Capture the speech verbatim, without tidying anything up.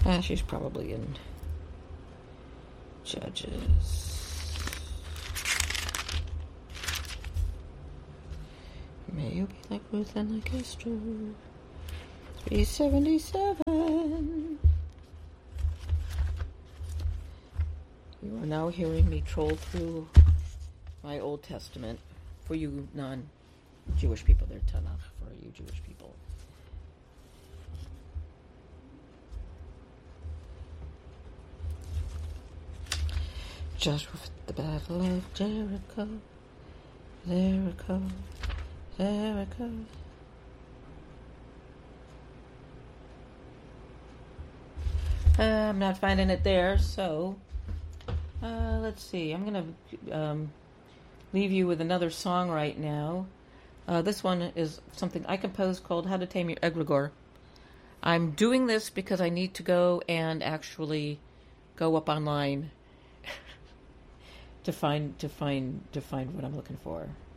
Ah, she's probably in Judges. May you be like Ruth and like Esther. three seventy-seven. You are now hearing me troll through my Old Testament. For you non-Jewish people, they're Tanakh for you Jewish people. Joshua at the battle of Jericho, Jericho, Jericho. Uh, I'm not finding it there, so uh, let's see. I'm going to um, leave you with another song right now. Uh, this one is something I composed called How to Tame Your Egregore. I'm doing this because I need to go and actually go up online to find to find to find what I'm looking for.